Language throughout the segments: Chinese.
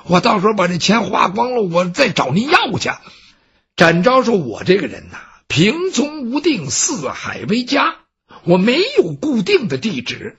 我到时候把这钱花光了，我再找您要去。展昭说，我这个人呐，平从无定，四海为家，我没有固定的地址。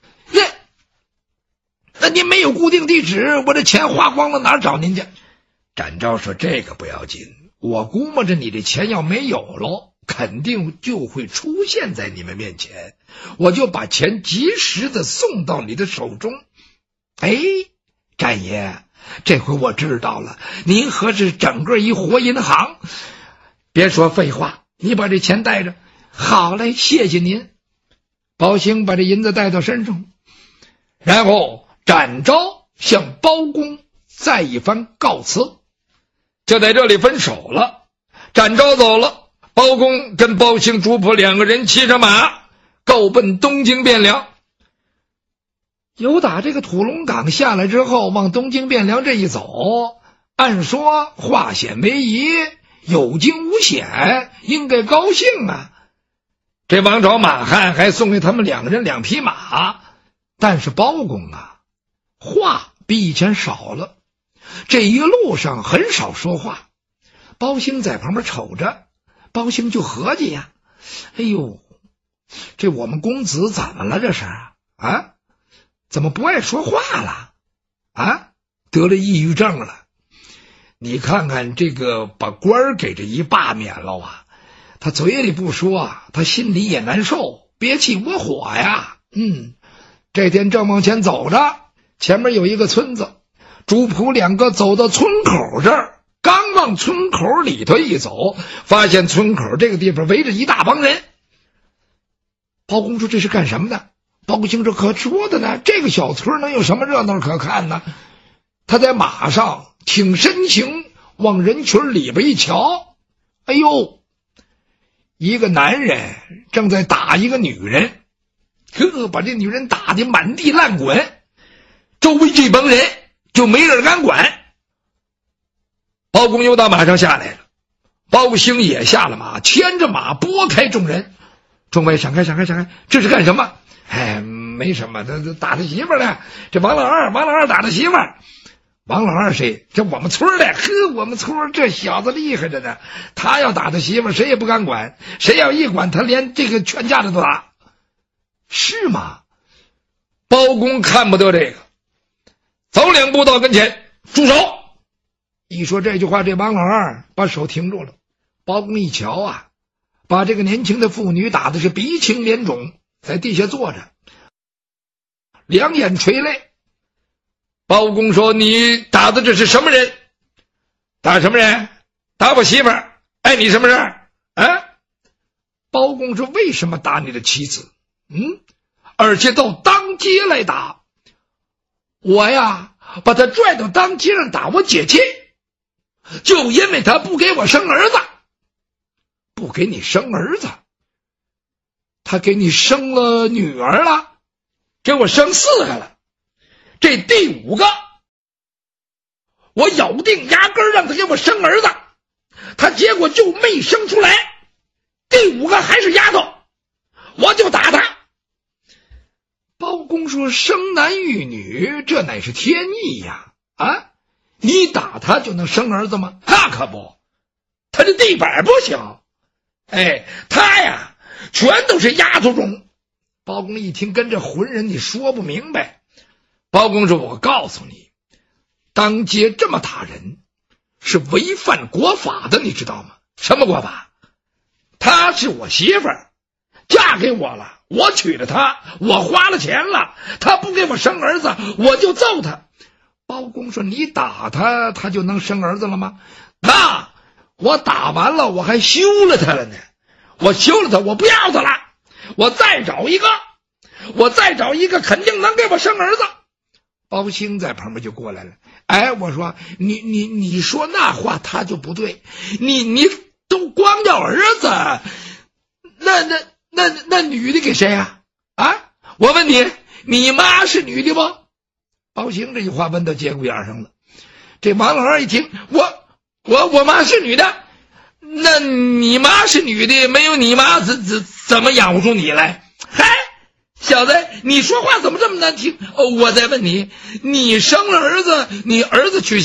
那您没有固定地址，我这钱花光了，哪儿找您去？展昭说，这个不要紧，我估摸着你这钱要没有了，肯定就会出现在你们面前，我就把钱及时的送到你的手中。哎，展爷，这回我知道了，您合着整个一活银行。别说废话，你把这钱带着。好嘞，谢谢您。包兴把这银子带到身上，然后展昭向包公再一番告辞，就在这里分手了。展昭走了，包公跟包兴、朱普两个人骑着马够奔东京汴梁。由打这个土龙岗下来之后，往东京汴梁这一走，按说化险为夷，有惊无险，应该高兴啊。这王朝马汉还送给他们两个人2匹马，但是包公啊，话比以前少了，这一路上很少说话。包兴在旁边瞅着，包兴就合计呀，哎呦，这我们公子怎么了这是啊？怎么不爱说话了啊？得了抑郁症了。你看看这个把官给这一罢免了啊，他嘴里不说，他心里也难受，憋气窝火呀。这天正往前走着，前面有一个村子，朱普两个走到村口这儿，刚往村口里头一走，发现村口这个地方围着一大帮人。包公说，这是干什么的？包兴说，可说的呢，这个小村能有什么热闹可看呢？他在马上挺身形往人群里边一瞧，哎呦，一个男人正在打一个女人，把这女人打得满地乱滚，周围这帮人就没人敢管。包公又到马上下来了，包兴也下了马，牵着马拨开众人。众位闪开，这是干什么？哎，没什么，他打他媳妇呢。这王老二打他媳妇。王老二谁？这我们村的。我们村这小子厉害着呢，他要打他媳妇，谁也不敢管，谁要一管，他连这个全家的都打。是吗？包公看不得这个，走2步到跟前，住手！一说这句话，这王老二把手停住了。包公一瞧啊，把这个年轻的妇女打的是鼻青脸肿，在地下坐着，两眼垂泪。包公说，你打的这是什么人？打什么人？打我媳妇儿，碍你什么事啊？包公说，为什么打你的妻子？而且到当街来打我呀，把他拽到当街上打我姐姐，就因为他不给我生儿子。不给你生儿子？他给你生了女儿了，给我生4个了，这第5个我咬定压根让他给我生儿子，他结果就没生出来，第5个还是丫头，我就打他。包公说，生男育女，这乃是天意呀！你打他就能生儿子吗？那可不，他这地板不行。他呀全都是丫头种。包公一听，跟这浑人你说不明白。包公说，我告诉你，当街这么打人是违反国法的，你知道吗？什么国法？她是我媳妇儿，嫁给我了，我娶了她，我花了钱了，她不给我生儿子，我就揍她。包公说，你打她，她就能生儿子了吗？那我打完了，我还休了她了呢。我休了她，我不要她了，我再找一个肯定能给我生儿子。包兴在旁边就过来了。我说你说那话他就不对，你都光要儿子，那女的给谁啊？我问你，你妈是女的不？包兴这句话问到节骨眼上了。这王老二一听，我妈是女的，那你妈是女的，没有你妈怎么养活出你来？小子，你说话怎么这么难听？我再问你，你生了儿子，你儿子娶